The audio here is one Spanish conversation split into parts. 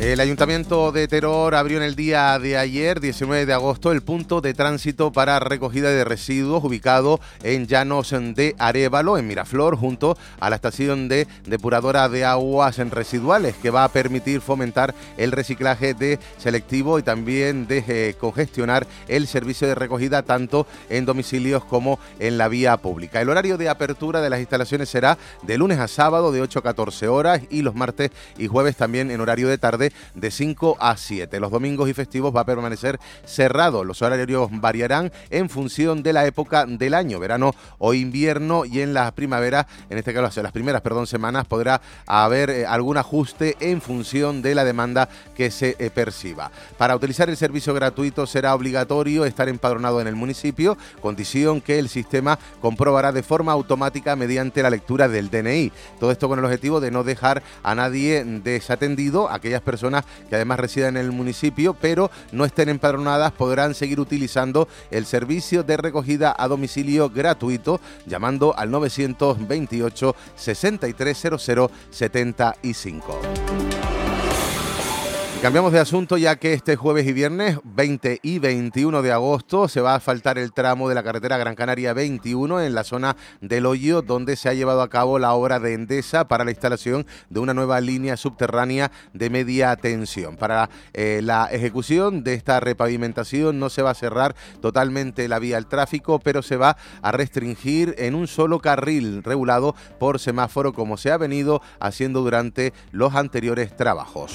El Ayuntamiento de Teror abrió en el día de ayer, 19 de agosto, el punto de tránsito para recogida de residuos ubicado en Llanos de Arévalo, en Miraflor, junto a la estación de depuradora de aguas residuales, que va a permitir fomentar el reciclaje de selectivo y también de congestionar el servicio de recogida tanto en domicilios como en la vía pública. El horario de apertura de las instalaciones será de lunes a sábado de 8 a 14 horas y los martes y jueves también en horario de tarde de 5 a 7. Los domingos y festivos va a permanecer cerrado. Los horarios variarán en función de la época del año, verano o invierno, y en la primavera, en este caso en las primeras semanas, podrá haber algún ajuste en función de la demanda que se perciba. Para utilizar el servicio gratuito será obligatorio estar empadronado en el municipio, condición que el sistema comprobará de forma automática mediante la lectura del DNI. Todo esto con el objetivo de no dejar a nadie desatendido. Aquellas personas que además residen en el municipio pero no estén empadronadas podrán seguir utilizando el servicio de recogida a domicilio gratuito llamando al 928 6300 75. Cambiamos de asunto, ya que este jueves y viernes 20 y 21 de agosto se va a asfaltar el tramo de la carretera Gran Canaria 21 en la zona del Hoyo, donde se ha llevado a cabo la obra de Endesa para la instalación de una nueva línea subterránea de media tensión. Para la ejecución de esta repavimentación no se va a cerrar totalmente la vía al tráfico, pero se va a restringir en un solo carril regulado por semáforo, como se ha venido haciendo durante los anteriores trabajos.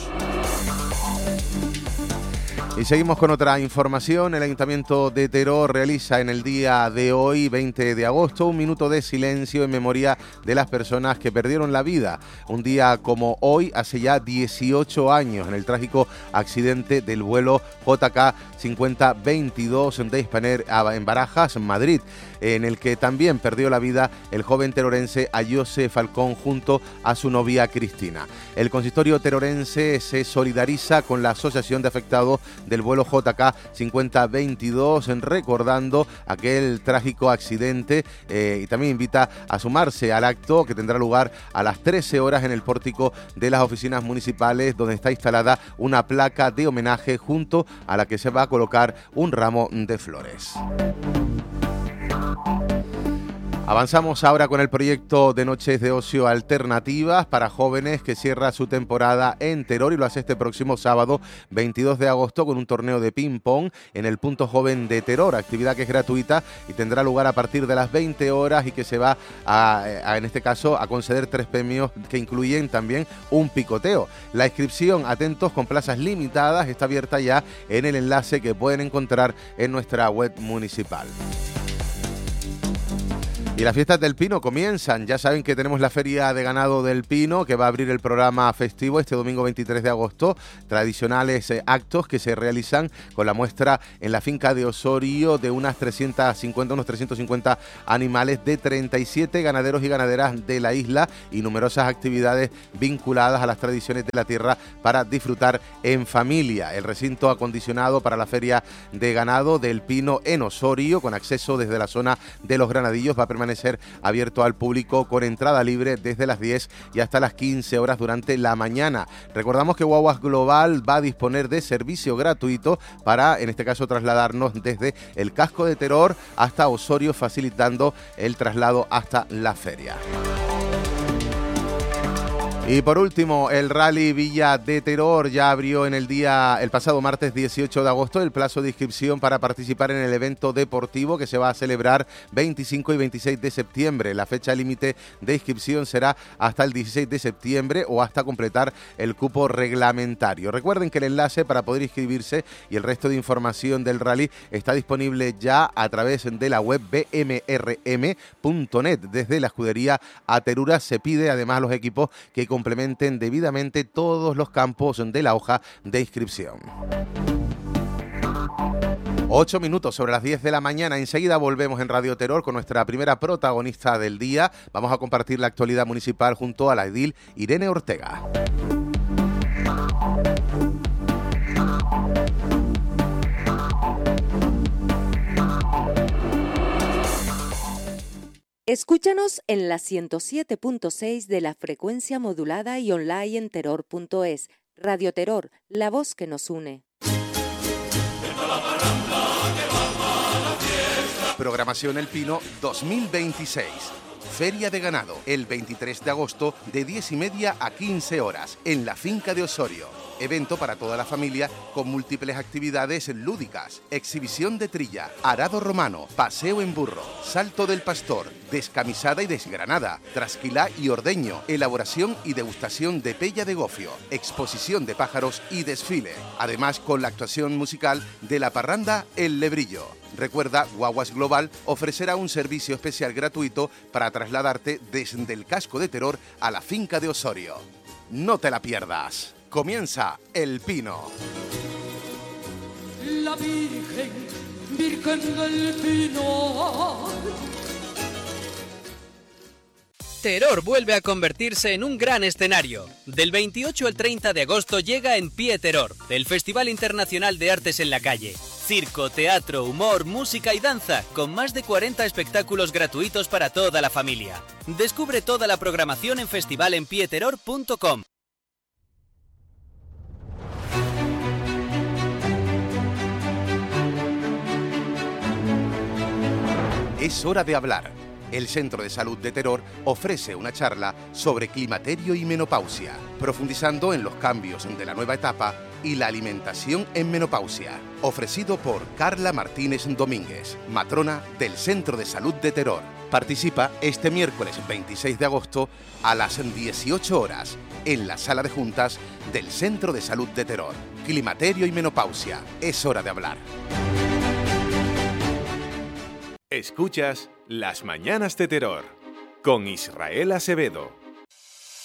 Y seguimos con otra información. El Ayuntamiento de Teror realiza en el día de hoy, 20 de agosto, un minuto de silencio en memoria de las personas que perdieron la vida. Un día como hoy, hace ya 18 años, en el trágico accidente del vuelo JK 5022 de Spanair en Barajas, Madrid, en el que también perdió la vida el joven terorense Ayose Falcón junto a su novia Cristina. El consistorio terorense se solidariza con la Asociación de Afectados del vuelo JK 5022, recordando aquel trágico accidente, y también invita a sumarse al acto que tendrá lugar a las 13 horas en el pórtico de las oficinas municipales, donde está instalada una placa de homenaje junto a la que se va a colocar un ramo de flores. Avanzamos ahora con el proyecto de Noches de Ocio Alternativas para jóvenes, que cierra su temporada en Teror y lo hace este próximo sábado 22 de agosto con un torneo de ping-pong en el Punto Joven de Teror, actividad que es gratuita y tendrá lugar a partir de las 20 horas y que se va en este caso a conceder 3 premios que incluyen también un picoteo. La inscripción, atentos, con plazas limitadas, está abierta ya en el enlace que pueden encontrar en nuestra web municipal. Y las fiestas del Pino comienzan. Ya saben que tenemos la Feria de Ganado del Pino, que va a abrir el programa festivo este domingo 23 de agosto. Tradicionales actos que se realizan con la muestra en la finca de Osorio de unos 350 animales de 37 ganaderos y ganaderas de la isla, y numerosas actividades vinculadas a las tradiciones de la tierra para disfrutar en familia. El recinto acondicionado para la Feria de Ganado del Pino en Osorio, con acceso desde la zona de los Granadillos, va a permanecer abierto al público con entrada libre desde las 10 y hasta las 15 horas durante la mañana. Recordamos que Guaguas Global va a disponer de servicio gratuito para, en este caso, trasladarnos desde el casco de Teror hasta Osorio, facilitando el traslado hasta la feria. Y por último, el Rally Villa de Teror ya abrió el pasado martes 18 de agosto el plazo de inscripción para participar en el evento deportivo que se va a celebrar 25 y 26 de septiembre. La fecha límite de inscripción será hasta el 16 de septiembre o hasta completar el cupo reglamentario. Recuerden que el enlace para poder inscribirse y el resto de información del rally está disponible ya a través de la web bmrm.net. Desde la escudería Aterura se pide además a los equipos que complementen debidamente todos los campos de la hoja de inscripción. 8 minutos sobre las 10 de la mañana. Enseguida volvemos en Radio Teror con nuestra primera protagonista del día. Vamos a compartir la actualidad municipal junto a la edil Irene Ortega. Escúchanos en la 107.6 de la frecuencia modulada y online en terror.es. Radio Terror, la voz que nos une. Programación El Pino 2026. Feria de Ganado, el 23 de agosto de 10:30 a 15 horas, en la finca de Osorio. Evento para toda la familia con múltiples actividades lúdicas, exhibición de trilla, arado romano, paseo en burro, salto del pastor, descamisada y desgranada, trasquilá y ordeño, elaboración y degustación de pella de gofio, exposición de pájaros y desfile. Además, con la actuación musical de la parranda El Lebrillo. Recuerda, Guaguas Global ofrecerá un servicio especial gratuito para trasladarte desde el casco de Terror a la finca de Osorio. No te la pierdas. Comienza El Pino. La Virgen del Pino. Terror vuelve a convertirse en un gran escenario. Del 28 al 30 de agosto llega En Pie Terror, el Festival Internacional de Artes en la Calle. Circo, teatro, humor, música y danza, con más de 40 espectáculos gratuitos para toda la familia. Descubre toda la programación en festivalenpieterror.com. Es hora de hablar. El Centro de Salud de Terror ofrece una charla sobre climaterio y menopausia, profundizando en los cambios de la nueva etapa y la alimentación en menopausia. Ofrecido por Carla Martínez Domínguez, matrona del Centro de Salud de Terror. Participa este miércoles 26 de agosto a las 18 horas en la sala de juntas del Centro de Salud de Terror. Climaterio y menopausia. Es hora de hablar. Escuchas Las Mañanas de Terror con Israel Acevedo.